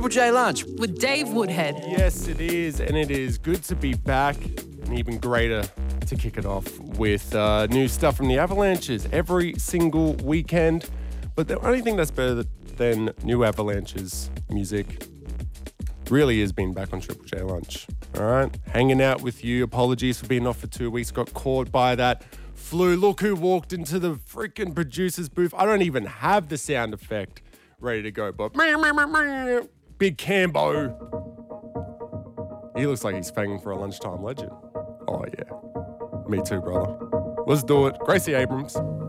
Triple J Lunch with Dave Woodhead. Yes, it is, and it is good to be back, and even greater to kick it off with new stuff from the Avalanches every single weekend. But the only thing that's better than new Avalanches music really is being back on Triple J Lunch. All right, hanging out with you. Apologies for being off for 2 weeks. Got caught by that flu. Look who walked into the freaking producer's booth. I don't even have the sound effect ready to go, but Big Cambo. He looks like he's fanging for a lunchtime legend. Oh yeah, me too, brother. Let's do it. Gracie Abrams.